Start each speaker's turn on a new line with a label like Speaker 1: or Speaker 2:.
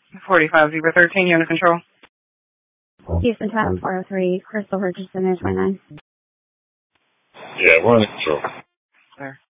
Speaker 1: 45 Zebra 13, you under control?
Speaker 2: Houston Titan 403, Crystal Richardson, 29.
Speaker 3: Yeah, we're under control.
Speaker 1: Sir.